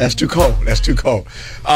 That's too cold. That's too cold.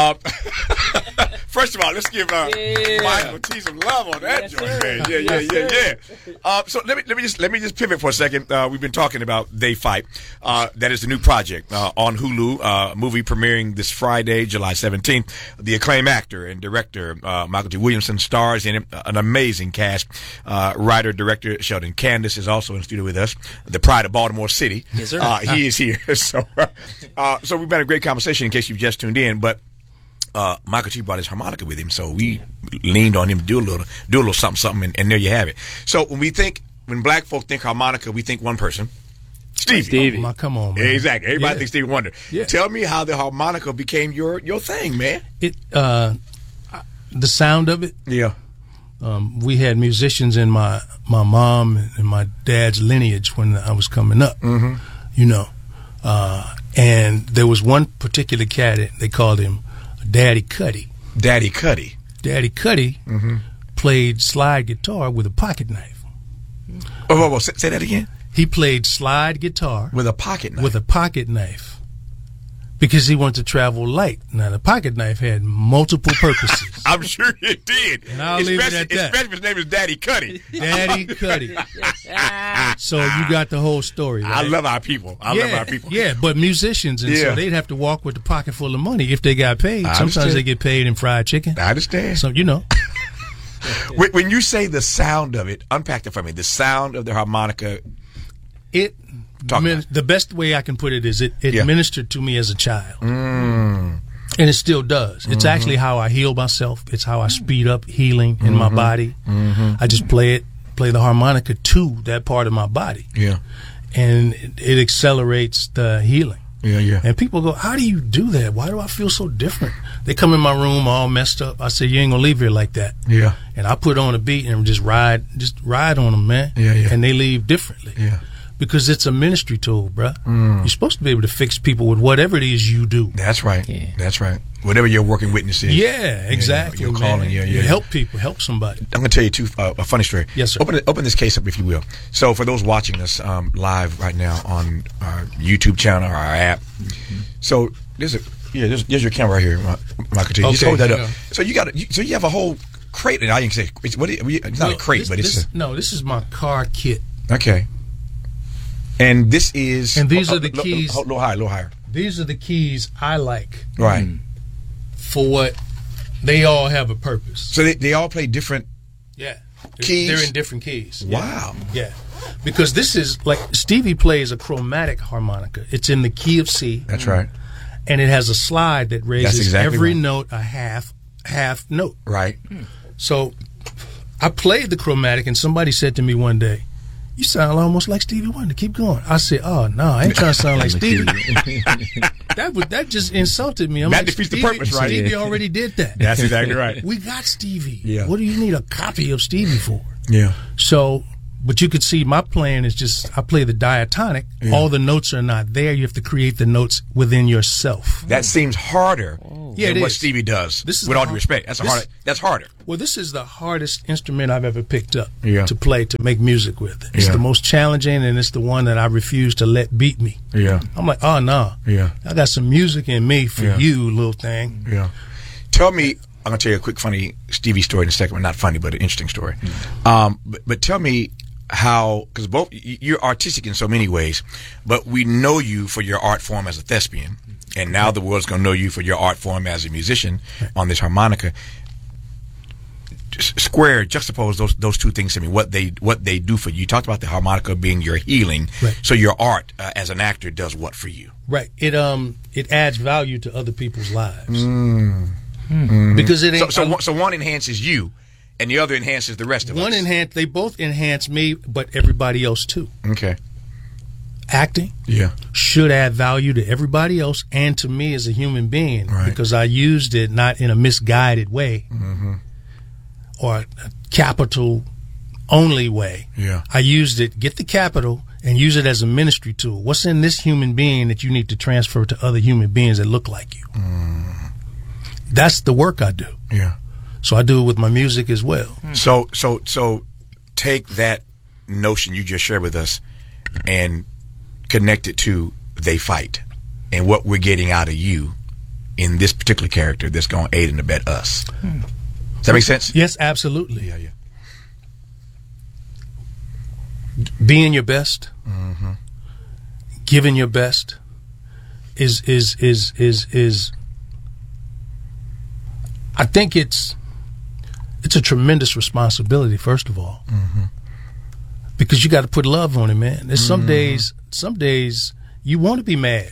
First of all, let's give Michael T some love on that joint, man. Yeah. So let me just pivot for a second. We've been talking about They Fight. That is the new project on Hulu, movie premiering this Friday, July 17th. The acclaimed actor and director Michael T. Williamson stars in it. An amazing cast. Writer director Sheldon Candace is also in the studio with us. The pride of Baltimore City. Yes, sir. He is here. So we've had a great conversation in case you've just tuned in, but Michael T brought his harmonica with him, so we leaned on him to do a little something, and there you have it. So when black folk think harmonica, we think one person, Stevie. Oh, come on, man. Exactly. Everybody thinks Stevie Wonder. Yeah. Tell me how the harmonica became your thing, man. The sound of it. Yeah. We had musicians in my mom and my dad's lineage when I was coming up. Mm-hmm. You know, and there was one particular cat, they called him Daddy Cuddy. Daddy Cuddy played slide guitar with a pocket knife. Oh, say that again. He played slide guitar with a pocket knife. Because he wanted to travel light. Now, the pocket knife had multiple purposes. I'm sure it did. And I'll leave it at that. Especially if his name is Daddy Cuddy. Daddy Cuddy. So you got the whole story, right? I love our people. Yeah, but musicians, and so they'd have to walk with a pocket full of money if they got paid. Sometimes they get paid in fried chicken. I understand. So, you know. When you say the sound of it, unpack it for me. The sound of the harmonica. The best way I can put it is it ministered to me as a child. Mm. And it still does. It's actually how I heal myself. It's how I speed up healing in my body. Mm-hmm. I just play the harmonica to that part of my body. Yeah. And it accelerates the healing. Yeah. And people go, how do you do that? Why do I feel so different? They come in my room all messed up. I say, you ain't gonna leave here like that. Yeah. And I put on a beat and just ride on them, man. Yeah. And they leave differently. Yeah. Because it's a ministry tool, bruh. You're supposed to be able to fix people with whatever it is you do. That's right. Yeah. That's right. Whatever your working witness is. Yeah, exactly. Your calling. Yeah. Help people. Help somebody. I'm going to tell you a funny story. Yes, sir. Open this case up, if you will. So for those watching us live right now on our YouTube channel or our app, so there's your camera right here, Michael T. Okay, just hold that up. yeah. So you have a whole crate, and I can say it's not a crate, but it's this is my car kit. Okay. And this is... And these are the keys. A little higher. These are the keys I like. Right. For what... They all have a purpose. So they all play different... Yeah. Keys? They're in different keys. Wow. Yeah. Because this is... Like, Stevie plays a chromatic harmonica. It's in the key of C. That's right. And it has a slide that raises exactly every right. note a half note. Right. So, I played the chromatic, and somebody said to me one day, you sound almost like Stevie Wonder. Keep going. I said, oh, no, I ain't trying to sound like Stevie. That just insulted me. That defeats the purpose, right? Stevie already did that. That's exactly right. We got Stevie. Yeah. What do you need a copy of Stevie for? Yeah. So, but you could see my playing is just, I play the diatonic. Yeah. All the notes are not there. You have to create the notes within yourself. That seems harder than what Stevie does. With all due respect. That's harder. Well, this is the hardest instrument I've ever picked up to play, to make music with. It's the most challenging, and it's the one that I refuse to let beat me. Yeah. I'm like, oh, no. Yeah. I got some music in me for you, little thing. Yeah. Tell me, I'm going to tell you a quick funny Stevie story in a second. Well, not funny, but an interesting story. But tell me how, because both, you're artistic in so many ways, but we know you for your art form as a thespian, and now the world's going to know you for your art form as a musician on this harmonica. Juxtapose those two things to me. What they do for you. You talked about the harmonica being your healing. Right. So your art as an actor does what for you? Right. It adds value to other people's lives. Because it ain't, so one enhances you, and the other enhances the rest of us. They both enhance me, but everybody else too. Okay. Acting Yeah. should add value to everybody else and to me as a human being, Right. because I used it not in a misguided way or a capital only way. Yeah. I used it, get the capital, and use it as a ministry tool. What's in this human being that you need to transfer to other human beings that look like you? That's the work I do. Yeah. So I do it with my music as well. So take that notion you just shared with us and connect it to They Fight and what we're getting out of you in this particular character that's going to aid and abet us. Does that make sense? Yes, absolutely. Yeah. Being your best, giving your best is I think it's a tremendous responsibility, first of all, because you got to put love on it, man. There's some days you want to be mad,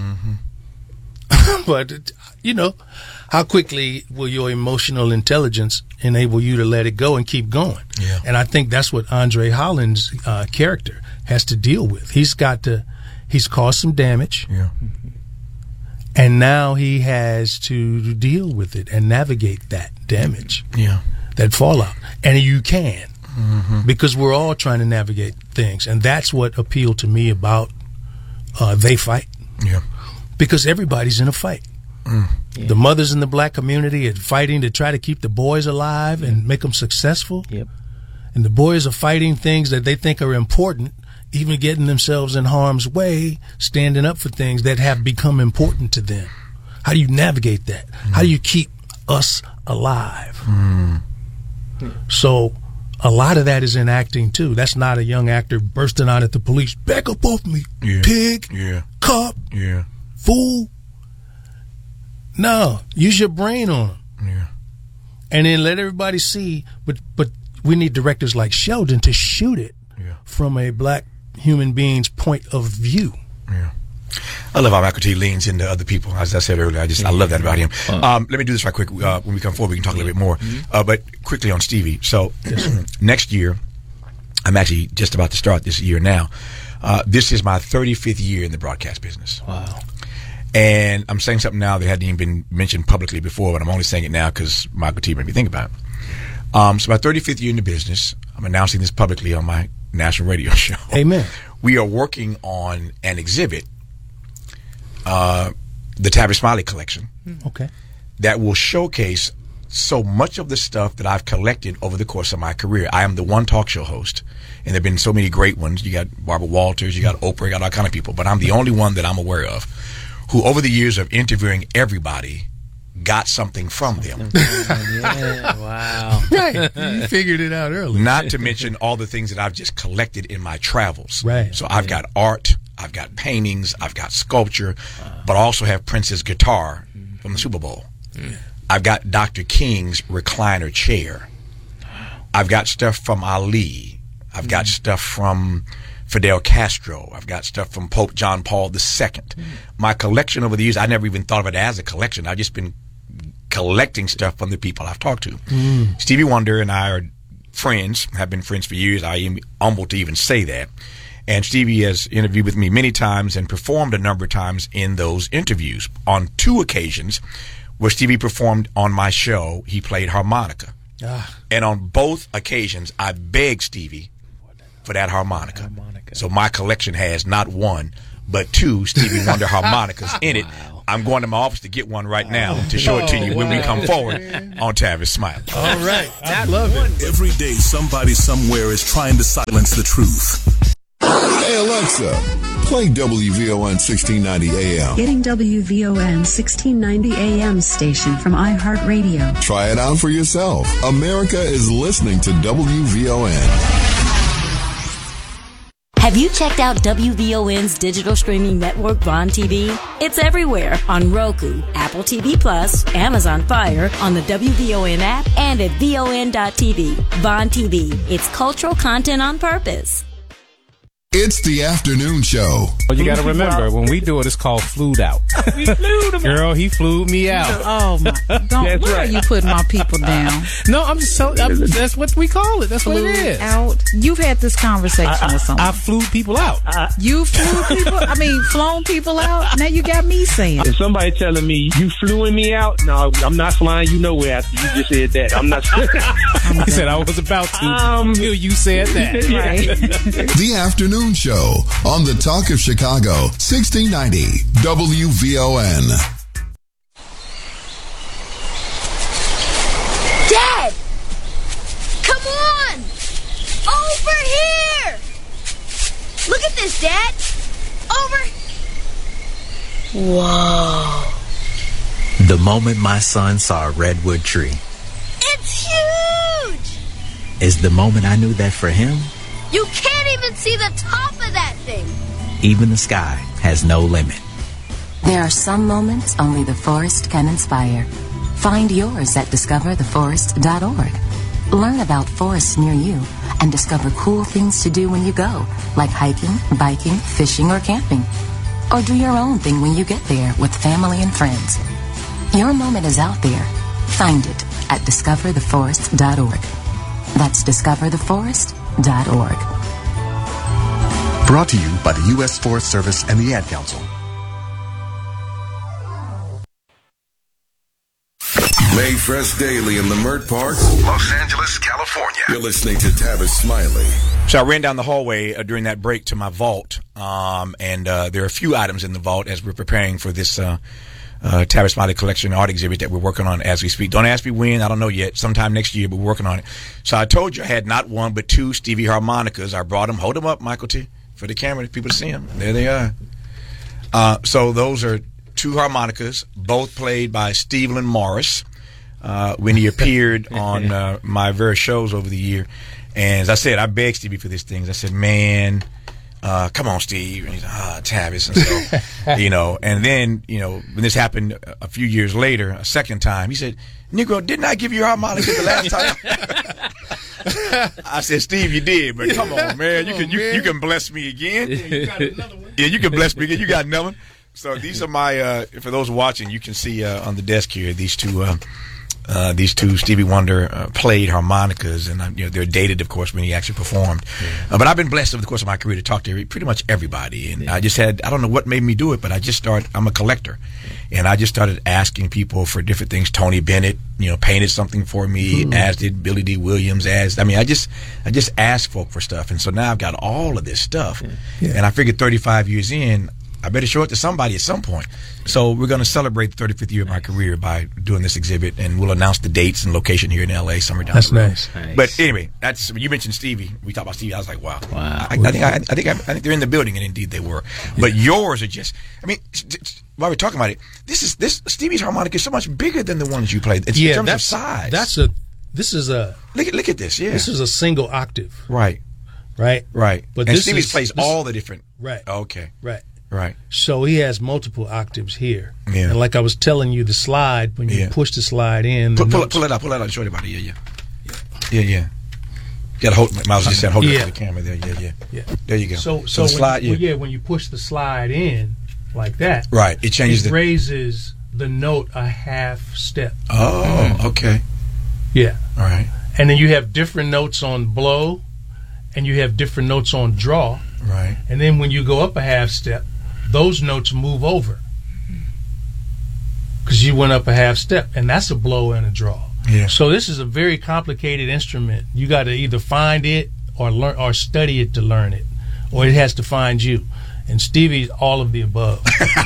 but how quickly will your emotional intelligence enable you to let it go and keep going? Yeah. And I think that's what Andre Holland's character has to deal with. He's caused some damage. Yeah. And now he has to deal with it and navigate that damage, that fallout. And you can, because we're all trying to navigate things. And that's what appealed to me about They Fight. Yeah. Because everybody's in a fight. Yeah. The mothers in the black community are fighting to try to keep the boys alive and make them successful. Yep. And the boys are fighting things that they think are important, even getting themselves in harm's way, standing up for things that have become important to them. How do you navigate that? How do you keep us alive? So a lot of that is in acting too. That's not a young actor bursting out at the police, back up off me, pig, cop, fool. No, use your brain on them. Yeah. And then let everybody see, but we need directors like Sheldon to shoot it from a black human being's point of view. Yeah. I love how Michael T. leans into other people. As I said earlier, I love that about him. Let me do this right quick. When we come forward, we can talk a little bit more. But quickly on Stevie. So next year, I'm actually just about to start this year now. This is my 35th year in the broadcast business. Wow. And I'm saying something now that hadn't even been mentioned publicly before, but I'm only saying it now because Michael T. made me think about it. So my 35th year in the business, I'm announcing this publicly on my national radio show. Amen. We are working on an exhibit, the Tavis Smiley collection. Okay. That will showcase so much of the stuff that I've collected over the course of my career. I am the one talk show host, and there have been so many great ones. You got Barbara Walters, you got Oprah, you got all kind of people, but I'm the only one that I'm aware of who, over the years of interviewing everybody, got something from them. Yeah, wow. Right. You figured it out early. Not to mention all the things that I've just collected in my travels. Right. So I've got art, I've got paintings, I've got sculpture, but I also have Prince's guitar from the Super Bowl. I've got Dr. King's recliner chair. I've got stuff from Ali. I've got stuff from Fidel Castro. I've got stuff from Pope John Paul II. My collection over the years, I never even thought of it as a collection. I've just been collecting stuff from the people I've talked to. Stevie Wonder and I are friends, have been friends for years. I am humbled to even say that. And Stevie has interviewed with me many times and performed a number of times in those interviews. On 2 occasions where Stevie performed on my show, he played harmonica. And on both occasions, I begged Stevie for that harmonica. So my collection has not 1, but 2 Stevie Wonder harmonicas in it. I'm going to my office to get one right now to show it to you when we come forward on Tavis Smiley. All right. I love it. Every day, somebody somewhere is trying to silence the truth. Hey, Alexa, play WVON 1690 AM. Getting WVON 1690 AM station from iHeartRadio. Try it out for yourself. America is listening to WVON. Have you checked out WVON's digital streaming network, Vaughn TV? It's everywhere on Roku, Apple TV Plus, Amazon Fire, on the WVON app, and at VON.TV. Vaughn TV. It's cultural content on purpose. It's the afternoon show. Well, you got to remember, when we do it, it's called flued out. We flew them. Girl, he flew me out. Oh, my. Don't, why are you putting my people down? No, I'm just telling that's what we call it. That's what it is. Out. You've had this conversation with someone. I flew people out. You flew people? I mean, flown people out? Now you got me saying. If somebody telling me you flew me out, no, I'm not flying you nowhere after you just said that. I'm not. He said I was about to until you said that. Right. The afternoon show on the Talk of Chicago, 1690 WVON. Dad! Come on! Over here! Look at this, Dad! Over... Whoa. The moment my son saw a redwood tree. It's huge! Is the moment I knew that for him, You can't even see the top of that thing. even the sky has no limit. There are some moments only the forest can inspire. Find yours at discovertheforest.org. Learn about forests near you and discover cool things to do when you go, like hiking, biking, fishing, or camping. Or do your own thing when you get there with family and friends. Your moment is out there. Find it at discovertheforest.org. That's discovertheforest.org. Brought to you by the U.S. Forest Service and the Ad Council. Made fresh daily in Leimert Park, Los Angeles, California. You're listening to Tavis Smiley. So I ran down the hallway during that break to my vault, and there are a few items in the vault as we're preparing for this Tavis Smiley collection art exhibit that we're working on as we speak. Don't ask me when, I don't know yet, sometime next year, but we're working on it. So I told you I had not one but two Stevie harmonicas. I brought them. Hold them up, Michael T., for the camera, people to see them. There they are. So those are two harmonicas, both played by Stevland Morris. When he appeared on my various shows over the year. And as I said, I begged Stevie for these things. I said, man, come on, Steve. And he's like, Tavis. And so, and then, when this happened a few years later, a second time, he said, Negro, didn't I give you your harmonica the last time? I said, Steve, you did, but come on, man. You can bless me again. Yeah, you got another one. Yeah, you can bless me again. You got another one. So these are my, for those watching, you can see on the desk here, these two Stevie Wonder played harmonicas, and they're dated, of course, when he actually performed. Yeah. But I've been blessed over the course of my career to talk to pretty much everybody, and I don't know what made me do it, but I'm a collector, and I just started asking people for different things. Tony Bennett, painted something for me, as did Billy D. Williams. I just asked folk for stuff, and so now I've got all of this stuff, and I figured 35 years in, I better show it to somebody at some point. So we're going to celebrate the 35th year of my career by doing this exhibit, and we'll announce the dates and location here in L.A. somewhere down the road. That's nice. But anyway, you mentioned Stevie. We talked about Stevie. I was like, wow. I think they're in the building, and indeed they were. But yours are just. While we're talking about it, this Stevie's harmonica is so much bigger than the ones you played. In terms of size. This is a. Look at this. Yeah. This is a single octave. Right. But Stevie plays all the different. Right. Okay. Right. So he has multiple octaves here. Yeah. And like I was telling you, the slide, when you push the slide in. Pull it out and show everybody. Yeah. You got to hold, Miles just said, hold it for the camera there. Yeah. There you go. So the slide, when you push the slide in like that. Right. It changes. It raises the note a half step. Oh, okay. Yeah. All right. And then you have different notes on blow, and you have different notes on draw. Right. And then when you go up a half step, those notes move over because you went up a half step, and that's a blow and a draw. Yeah. So this is a very complicated instrument. You got to either find it or learn or study it to learn it, or it has to find you. And Stevie's all of the above.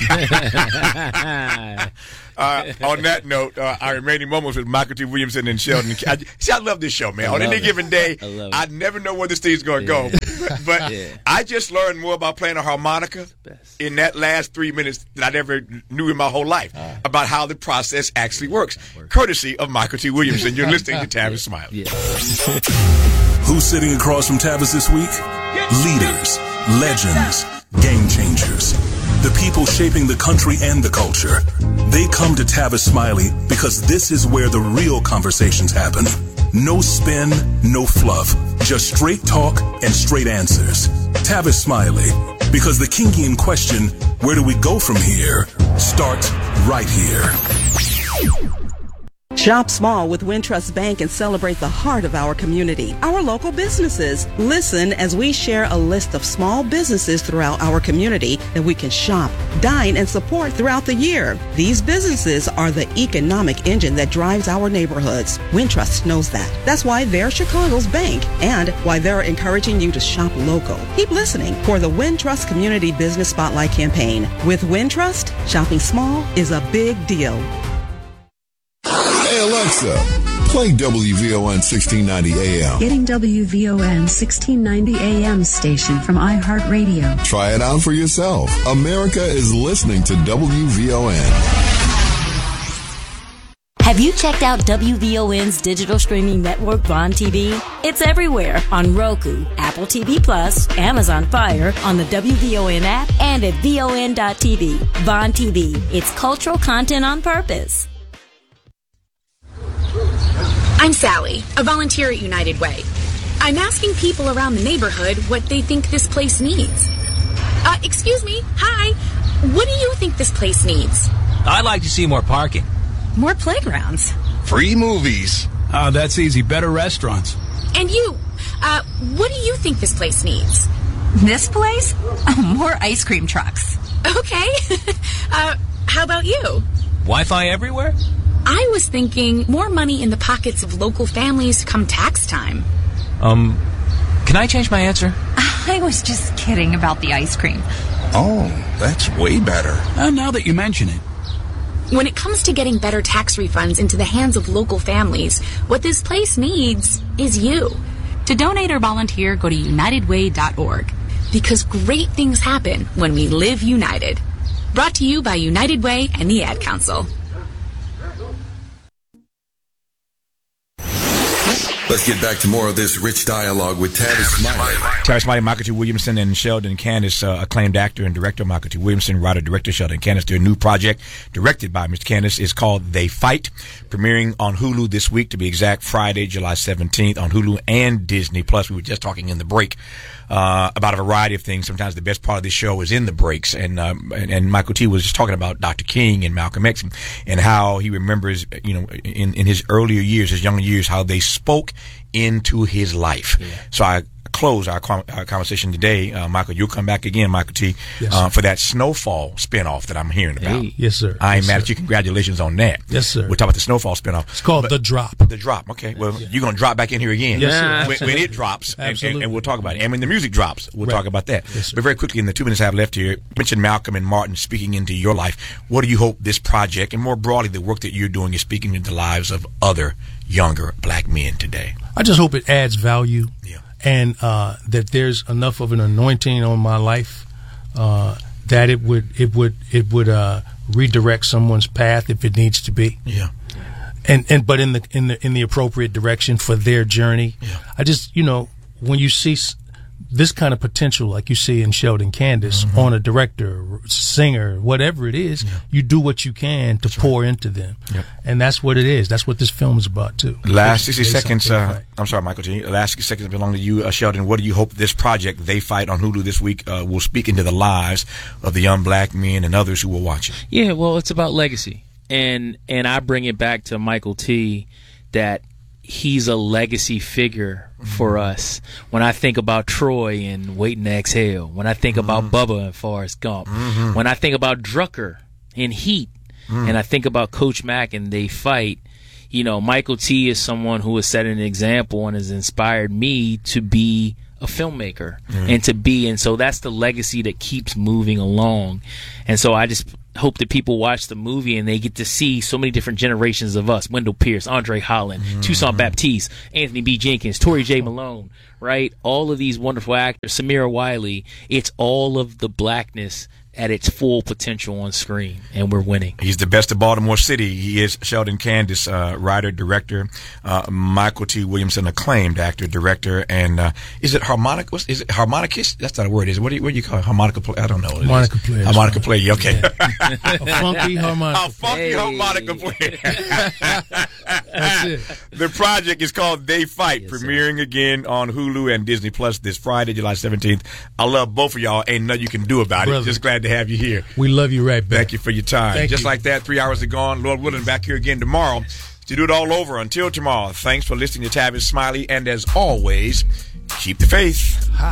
On that note, our remaining moments with Michael T. Williamson and Sheldon. I love this show, man. On any given day, I never know where this thing's going to go. But I just learned more about playing a harmonica in that last 3 minutes than I ever knew in my whole life about how the process actually works. Courtesy of Michael T. Williamson. You're listening to Tavis Smiley. Who's sitting across from Tavis this week? Leaders, legends, game changers. The people shaping the country and the culture. They come to Tavis Smiley because this is where the real conversations happen. No spin, no fluff. Just straight talk and straight answers. Tavis Smiley. Because the Kingian question, where do we go from here, starts right here. Shop small with Wintrust Bank and celebrate the heart of our community, our local businesses. Listen as we share a list of small businesses throughout our community that we can shop, dine, and support throughout the year. These businesses are the economic engine that drives our neighborhoods. Wintrust knows that. That's why they're Chicago's bank and why they're encouraging you to shop local. Keep listening for the Wintrust Community Business Spotlight campaign. With Wintrust, shopping small is a big deal. Hey Alexa, play WVON 1690 AM. Getting WVON 1690 AM station from iHeartRadio. Try it out for yourself. America is listening to WVON. Have you checked out WVON's digital streaming network, Vaughn TV? It's everywhere on Roku, Apple TV Plus, Amazon Fire, on the WVON app, and at VON.TV. Vaughn TV. It's cultural content on purpose. I'm Sally, a volunteer at United Way. I'm asking people around the neighborhood what they think this place needs. Excuse me, hi. What do you think this place needs? I'd like to see more parking. More playgrounds. Free movies. That's easy. Better restaurants. And you, what do you think this place needs? This place? Oh, more ice cream trucks. Okay. How about you? Wi-Fi everywhere? I was thinking more money in the pockets of local families come tax time. Can I change my answer? I was just kidding about the ice cream. Oh, that's way better. Now that you mention it. When it comes to getting better tax refunds into the hands of local families, what this place needs is you. To donate or volunteer, go to unitedway.org. Because great things happen when we live united. Brought to you by United Way and the Ad Council. Let's get back to more of this rich dialogue with Tavis Smiley. Tavis Smiley, Michael T. Williamson, and Sheldon Candace, acclaimed actor and director Michael T. Williamson, writer-director Sheldon Candace. Their new project, directed by Mr. Candace, is called They Fight, premiering on Hulu this week, to be exact, Friday, July 17th, on Hulu and Disney+. We were just talking in the break about a variety of things. Sometimes the best part of this show is in the breaks, and Michael T. was just talking about Dr. King and Malcolm X and how he remembers, in his earlier years, his younger years, how they spoke into his life. Yeah. So I close our conversation today. Michael, you'll come back again, Michael T., yes, for that Snowfall spinoff that I'm hearing about. Hey, yes, sir. I ain't mad at you. Congratulations on that. Yes, sir. We'll talk about the Snowfall spinoff. It's called The Drop. The Drop. Okay. Well, you're going to drop back in here again. Yes, sir. When it drops, Absolutely. and we'll talk about it. And when the music drops, we'll talk about that. Yes, sir. But very quickly, in the 2 minutes I have left here, you mentioned Malcolm and Martin speaking into your life. What do you hope this project, and more broadly, the work that you're doing, is speaking into the lives of other younger black men today? I just hope it adds value, and that there's enough of an anointing on my life that it would redirect someone's path if it needs to be. Yeah. But in the appropriate direction for their journey. Yeah. I just, when you see this kind of potential, like you see in Sheldon Candace, on a director, singer, whatever it is, you do what you can to pour into them. Yep. And that's what it is. That's what this film is about, too. Last 60 seconds. I'm sorry, Michael G. Last 60 seconds belong to you, Sheldon. What do you hope this project, They Fight, on Hulu this week, will speak into the lives of the young black men and others who will watch it? Yeah, well, it's about legacy. And I bring it back to Michael T., that he's a legacy figure for us. When I think about Troy and Waiting to Exhale, when I think about Bubba and Forrest Gump, when I think about Drucker in Heat, and I think about Coach Mack and They Fight, Michael T. is someone who has set an example and has inspired me to be a filmmaker and so that's the legacy that keeps moving along. And so I just hope that people watch the movie and they get to see so many different generations of us: Wendell Pierce, Andre Holland, Toussaint Baptiste, Anthony B. Jenkins, Tori J. Malone, right? All of these wonderful actors, Samira Wiley. It's all of the blackness at its full potential on screen, and we're winning. He's the best of Baltimore City. He is Sheldon Candace, writer, director. Michael T. Williamson, acclaimed actor, director, and is it harmonicus? Is it harmonicus? That's not a word, is it? What do you call it? Harmonica player? I don't know. Harmonica player. Harmonica player. Okay. Yeah. A funky harmonica. A funky harmonica player. That's it. The project is called They Fight, premiering again on Hulu and Disney Plus this Friday, July 17th. I love both of y'all. Ain't nothing you can do about it. Just glad to have you here. We love you right back. Thank you for your time. Just like that, 3 hours are gone. Lord willing, back here again tomorrow to do it all over. Until tomorrow, thanks for listening to Tavis Smiley, and as always, keep the faith.